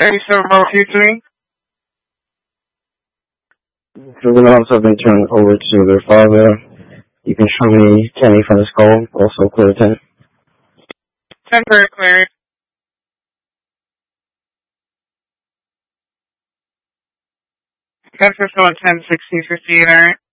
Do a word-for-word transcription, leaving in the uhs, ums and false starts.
thirty-seven Bravo Q three. Juveniles have been turned over to their father. You can show me Kenny from the skull, also clear ten. ten very cleared. ten fifty-one, ten sixty, fifty-eight, alright.